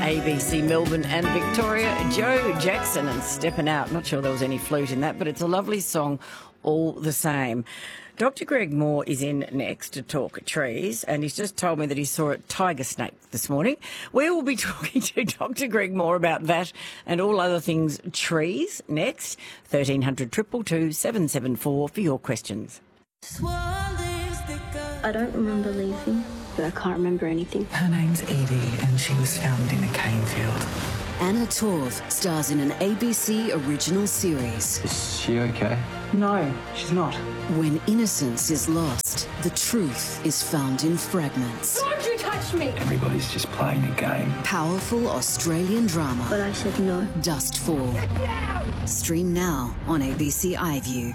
ABC Melbourne and Victoria. Joe Jackson and Steppin' Out. Not sure there was any flute in that, but it's a lovely song all the same. Dr. Greg Moore is in next to talk trees, and he's just told me that he saw a tiger snake this morning. We will be talking to Dr. Greg Moore about that and all other things trees next. 1300 222 774 for your questions. I don't remember leaving, but I can't remember anything. Her name's Edie, and she was found in a cane field. Anna Torv stars in an ABC original series. Is she okay? No, she's not. When innocence is lost, the truth is found in fragments. Don't you touch me! Everybody's just playing a game. Powerful Australian drama. But I said no. Dustfall. Stream now on ABC iView.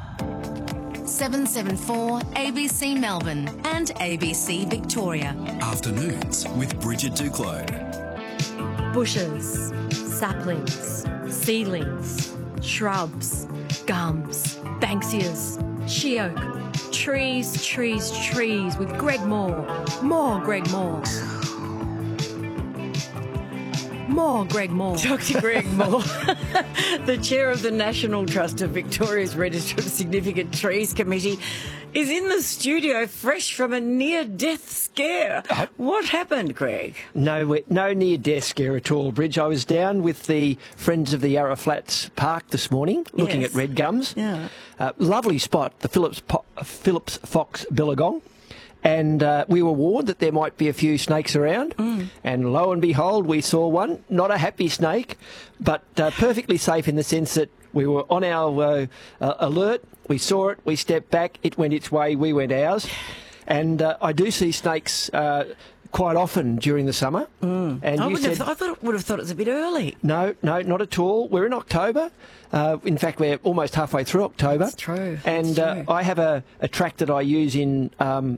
774 ABC Melbourne and ABC Victoria. Afternoons with Bridget Duclos. Bushes, saplings, seedlings, shrubs, gums, banksias, she oak, trees, trees, trees with Greg Moore. More Greg Moore. More Greg Moore. Dr. Greg Moore, the chair of the National Trust of Victoria's Register of Significant Trees Committee, is in the studio fresh from a near-death scare. What happened, Greg? No near-death scare at all, Bridge. I was down with the Friends of the Yarra Flats Park this morning looking at red gums. Yeah. Lovely spot, the Phillips Fox Billabong. And we were warned that there might be a few snakes around. And lo and behold, we saw one. Not a happy snake, but perfectly safe in the sense that we were on our alert. We saw it, we stepped back, it went its way, we went ours. And I do see snakes quite often during the summer. And I would have thought it was a bit early. No, not at all. We're in October. In fact, we're almost halfway through October. That's true. And I have a track that I use in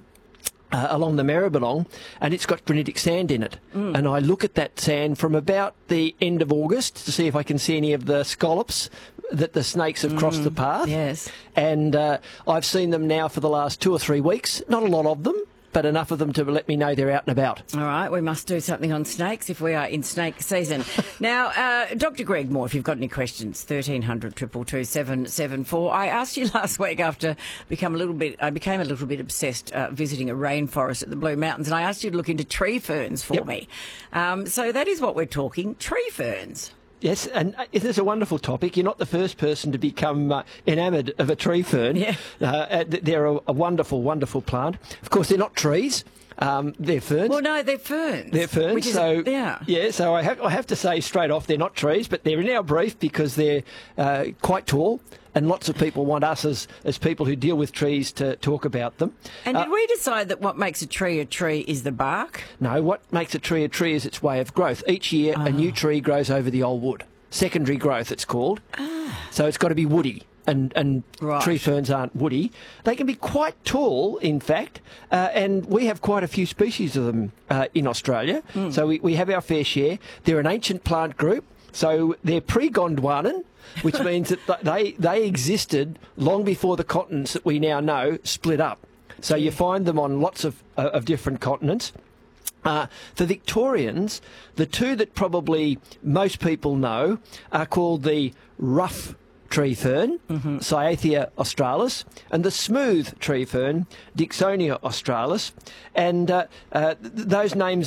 along the Maribyrnong, and it's got granitic sand in it. And I look at that sand from about the end of August to see if I can see any of the scallops that the snakes have crossed the path. Yes. And I've seen them now for the last 2 or 3 weeks. Not a lot of them, but enough of them to let me know they're out and about. All right, we must do something on snakes if we are in snake season. Now, Dr. Greg Moore, if you've got any questions, 1300 222 774. I asked you last week after I became a little bit obsessed visiting a rainforest at the Blue Mountains, and I asked you to look into tree ferns for me. So that is what we're talking, tree ferns. Yes, and it is a wonderful topic. You're not the first person to become enamoured of a tree fern. Yeah. They're a wonderful, wonderful plant. Of course, they're not trees. They're ferns. Well, no, they're ferns. They're ferns. So I have to say straight off, they're not trees, but they're in our brief because they're quite tall. And lots of people want us as people who deal with trees to talk about them. And did we decide that what makes a tree is the bark? No, what makes a tree is its way of growth. Each year a new tree grows over the old wood. Secondary growth, it's called. So it's got to be woody. And tree ferns aren't woody. They can be quite tall, in fact, and we have quite a few species of them in Australia. So we have our fair share. They're an ancient plant group, so they're pre-Gondwanan, which means that they existed long before the continents that we now know split up. So you find them on lots of different continents. For Victorians, the two that probably most people know are called the rough tree fern, Cyathea australis, and the smooth tree fern, Dicksonia australis. And those names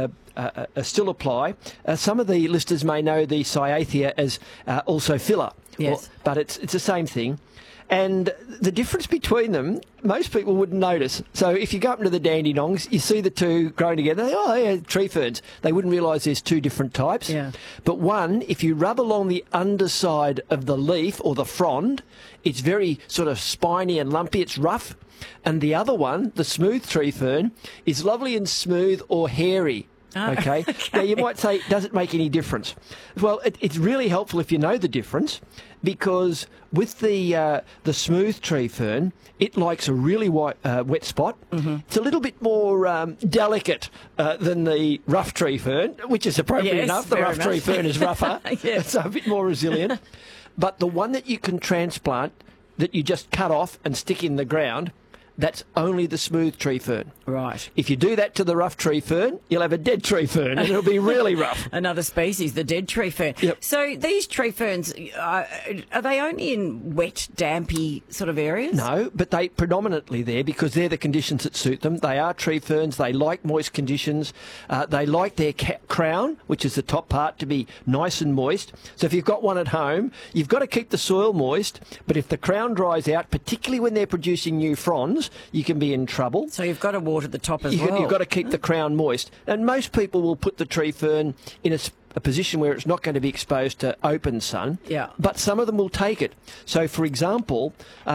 still apply. Some of the listeners may know the Cyathea as also filler, but it's the same thing. And the difference between them, most people wouldn't notice. So if you go up into the Dandenongs, you see the two growing together. They're tree ferns. They wouldn't realise there's two different types. Yeah. But one, if you rub along the underside of the leaf or the frond, it's very sort of spiny and lumpy. It's rough. And the other one, the smooth tree fern, is lovely and smooth or hairy. Okay. Now you might say, does it make any difference? Well, it's really helpful if you know the difference, because with the smooth tree fern, it likes a really wet spot. It's a little bit more delicate than the rough tree fern, which is appropriate enough. The rough tree fern is rougher, so a bit more resilient. But the one that you can transplant, that you just cut off and stick in the ground, that's only the smooth tree fern. Right. If you do that to the rough tree fern, you'll have a dead tree fern, and it'll be really rough. Another species, the dead tree fern. Yep. So these tree ferns, are they only in wet, dampy sort of areas? No, but they predominantly there because they're the conditions that suit them. They are tree ferns. They like moist conditions. They like their crown, which is the top part, to be nice and moist. So if you've got one at home, you've got to keep the soil moist, but if the crown dries out, particularly when they're producing new fronds, you can be in trouble. So you've got to water the top as well. You've got to keep the crown moist. And most people will put the tree fern in a position where it's not going to be exposed to open sun. Yeah. But some of them will take it. So, for example,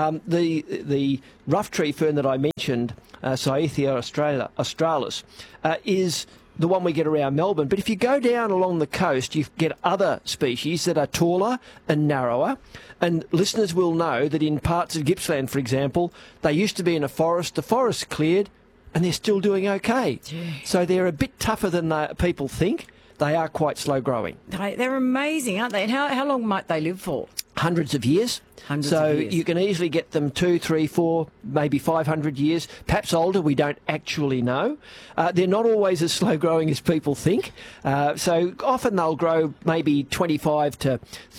the rough tree fern that I mentioned, Cyathea australis, is the one we get around Melbourne. But if you go down along the coast, you get other species that are taller and narrower. And listeners will know that in parts of Gippsland, for example, they used to be in a forest. The forest cleared, and they're still doing okay. Jeez. So they're a bit tougher than people think. They are quite slow growing. They're amazing, aren't they? And how long might they live for? Hundreds of years. Hundreds of years. You can easily get them 2, 3, 4, maybe 500 years, perhaps older. We don't actually know. They're not always as slow growing as people think. So often they'll grow maybe 25 to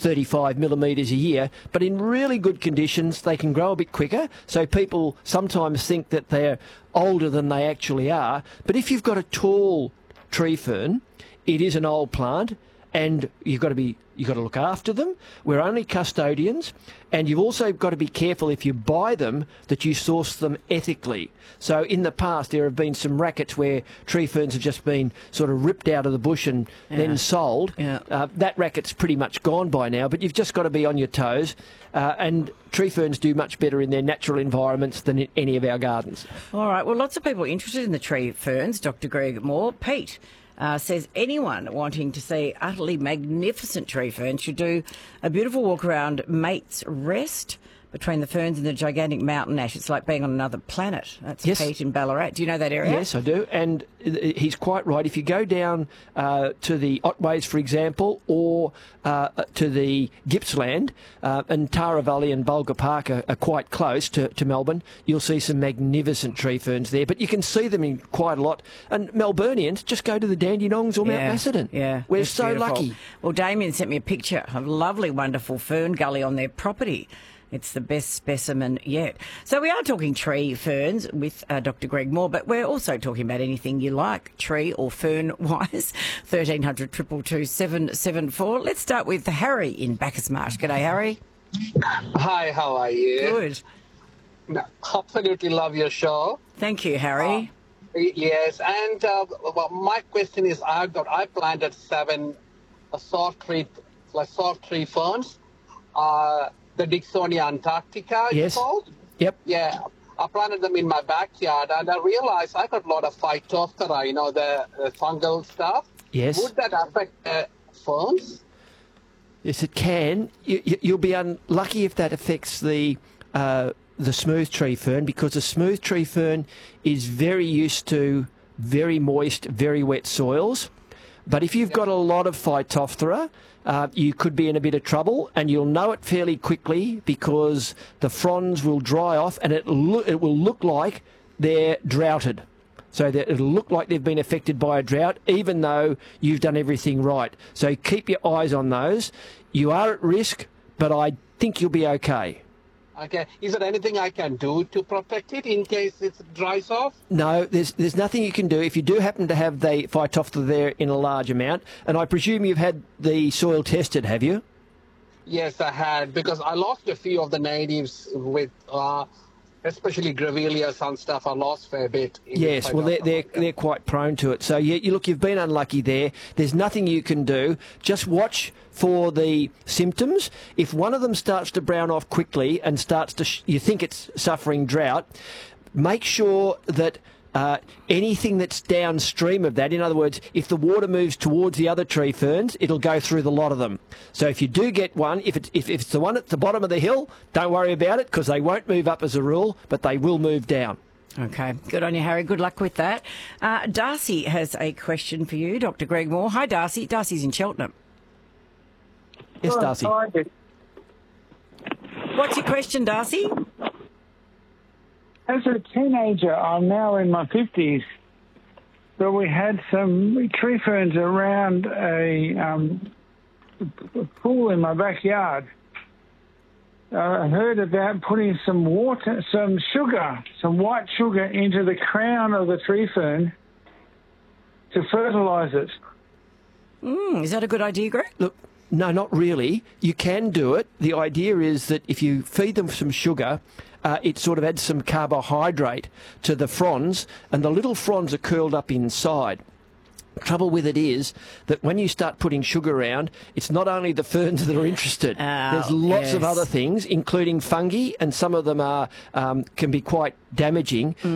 35 millimetres a year, but in really good conditions they can grow a bit quicker. So people sometimes think that they're older than they actually are. But if you've got a tall tree fern, it is an old plant, and you've got to look after them. We're only custodians, and you've also got to be careful if you buy them that you source them ethically. So in the past there have been some rackets where tree ferns have just been sort of ripped out of the bush and then sold. Yeah. That racket's pretty much gone by now, but you've just got to be on your toes. And tree ferns do much better in their natural environments than in any of our gardens. All right. Well, lots of people interested in the tree ferns. Dr. Greg Moore. Pete says anyone wanting to see utterly magnificent tree ferns should do a beautiful walk around Mate's Rest between the ferns and the gigantic mountain ash. It's like being on another planet. That's Yes. Pete in Ballarat. Do you know that area? Yes, I do. And he's quite right. If you go down to the Otways, for example, or to the Gippsland, and Tara Valley and Bulga Park are quite close to Melbourne, you'll see some magnificent tree ferns there. But you can see them in quite a lot. And Melburnians just go to the Dandenongs or Mount Macedon. Yeah, We're it's so beautiful. lucky. Well, Damien sent me a picture of a lovely, wonderful fern gully on their property. It's the best specimen yet. So we are talking tree ferns with Dr. Greg Moore, but we're also talking about anything you like, tree or fern-wise. 1300 222 774. Let's start with Harry in Bacchus Marsh. G'day, Harry. Hi, how are you? Good. Absolutely love your show. Thank you, Harry. Yes, and well, my question is, I planted 7 soft tree ferns. The Dicksonia antarctica, Yes. it's called. Yep. Yeah, I planted them in my backyard, and I realized I got a lot of Phytophthora, the fungal stuff. Yes. Would that affect ferns? Yes, it can. You'll be unlucky if that affects the smooth tree fern, because the smooth tree fern is very used to very moist, very wet soils. But if you've got a lot of Phytophthora, you could be in a bit of trouble, and you'll know it fairly quickly because the fronds will dry off, and it will look like they're droughted. So that it'll look like they've been affected by a drought, even though you've done everything right. So keep your eyes on those. You are at risk, but I think you'll be okay. Okay. Is there anything I can do to protect it in case it dries off? No, there's nothing you can do. If you do happen to have the Phytophthora there in a large amount, and I presume you've had the soil tested, have you? Yes, I had, because I lost a few of the natives with, especially Grevilleas and stuff. I lost a fair bit. Yes, well, they're quite prone to it. So, look, you've been unlucky there. There's nothing you can do. Just watch for the symptoms. If one of them starts to brown off quickly and starts to, you think it's suffering drought, make sure that anything that's downstream of that, in other words, if the water moves towards the other tree ferns, it'll go through the lot of them. So if you do get one, if it's the one at the bottom of the hill, don't worry about it, because they won't move up as a rule, but they will move down. Okay, good on you, Harry. Good luck with that. Darcy has a question for you, Dr. Greg Moore. Hi, Darcy. Darcy's in Cheltenham. Yes, Darcy. What's your question, Darcy? As a teenager, I'm now in my 50s, but we had some tree ferns around a pool in my backyard. I heard about putting some water, some white sugar into the crown of the tree fern to fertilise it. Is that a good idea, Greg? Look, no, not really. You can do it. The idea is that if you feed them some sugar, it sort of adds some carbohydrate to the fronds, and the little fronds are curled up inside. Trouble with it is that when you start putting sugar around, it's not only the ferns that are interested. There's lots of other things, including fungi, and some of them are can be quite damaging.